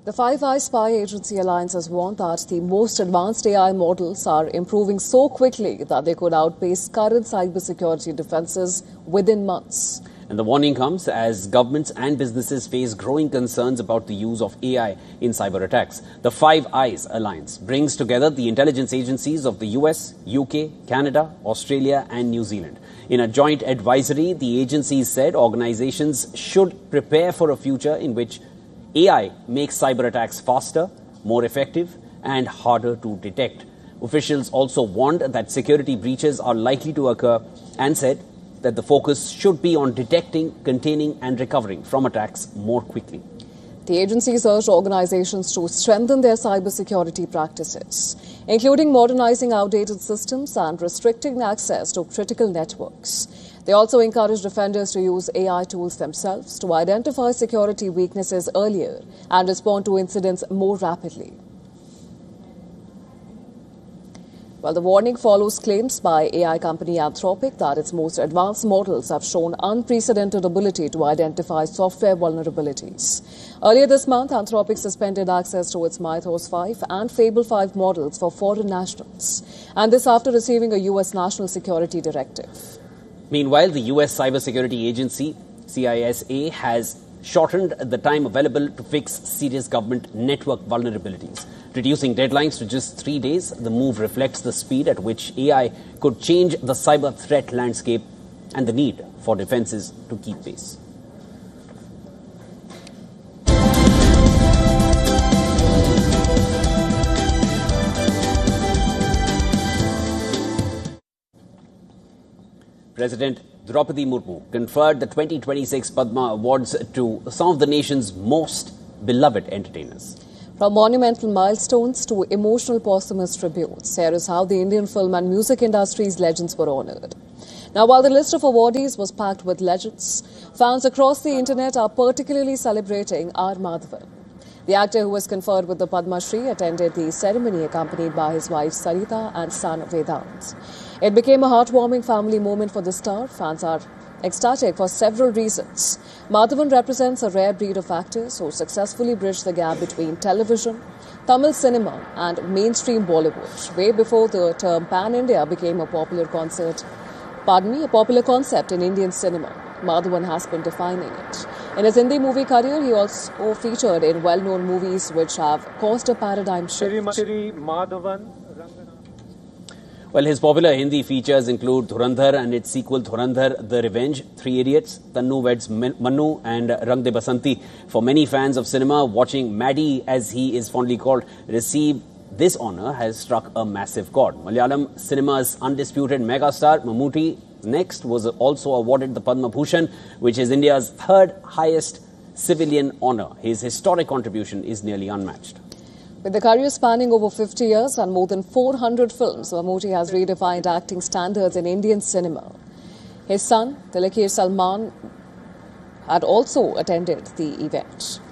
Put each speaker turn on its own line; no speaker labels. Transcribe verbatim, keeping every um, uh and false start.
The Five Eyes Spy Agency Alliance has warned that the most advanced A I models are improving so quickly that they could outpace current cybersecurity defenses within months.
And the warning comes as governments and businesses face growing concerns about the use of A I in cyber attacks. The Five Eyes Alliance brings together the intelligence agencies of the U S, U K, Canada, Australia and New Zealand. In a joint advisory, the agencies said organizations should prepare for a future in which A I makes cyber attacks faster, more effective and harder to detect. Officials also warned that security breaches are likely to occur and said that the focus should be on detecting, containing and recovering from attacks more quickly.
The agencies urged organizations to strengthen their cybersecurity practices, including modernizing outdated systems and restricting access to critical networks. They also encouraged offenders to use A I tools themselves to identify security weaknesses earlier and respond to incidents more rapidly. Well, the warning follows claims by A I company Anthropic that its most advanced models have shown unprecedented ability to identify software vulnerabilities. Earlier this month, Anthropic suspended access to its Mythos five and Fable five models for foreign nationals, and this after receiving a U S national security directive.
Meanwhile, the U S Cybersecurity Agency, C I S A, has shortened the time available to fix serious government network vulnerabilities. Reducing deadlines to just three days, the move reflects the speed at which A I could change the cyber threat landscape and the need for defenses to keep pace. President Draupadi Murmu conferred the twenty twenty-six Padma Awards to some of the nation's most beloved entertainers.
From monumental milestones to emotional posthumous tributes, here is how the Indian film and music industry's legends were honoured. Now, while the list of awardees was packed with legends, fans across the internet are particularly celebrating R. Madhavan. The actor who was conferred with the Padma Shri attended the ceremony accompanied by his wife Sarita and son Vedant. It became a heartwarming family moment for the star. Fans are ecstatic for several reasons. Madhavan represents a rare breed of actors who successfully bridged the gap between television, Tamil cinema and mainstream Bollywood, way before the term Pan-India became a popular concept. Pardon me, a popular concept in Indian cinema. Madhavan has been defining it. In his Hindi movie career, he also featured in well-known movies which have caused a paradigm shift.
Well, his popular Hindi features include Dhurandhar and its sequel Dhurandhar The Revenge, Three Idiots, Tannu Weds Mannu and Rang De Basanti. For many fans of cinema, watching Maddie, as he is fondly called, receive this honour has struck a massive chord. Malayalam cinema's undisputed megastar Mammootty next was also awarded the Padma Bhushan, which is India's third highest civilian honour. His historic contribution is nearly unmatched.
With a career spanning over fifty years and more than four hundred films, Mammootty has redefined acting standards in Indian cinema. His son, Tilakir Salman, had also attended the event.